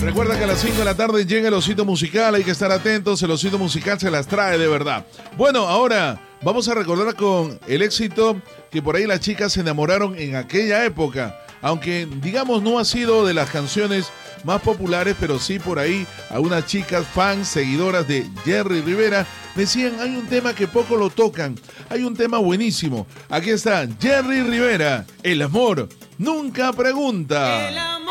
Recuerda que a las 5 de la tarde llega el Osito Musical, hay que estar atentos, el Osito Musical se las trae de verdad. Bueno, ahora vamos a recordar con el éxito que por ahí las chicas se enamoraron en aquella época, aunque digamos no ha sido de las canciones más populares, pero sí por ahí a unas chicas fans, seguidoras de Jerry Rivera, decían, hay un tema que poco lo tocan, hay un tema buenísimo. Aquí está Jerry Rivera, El amor nunca pregunta.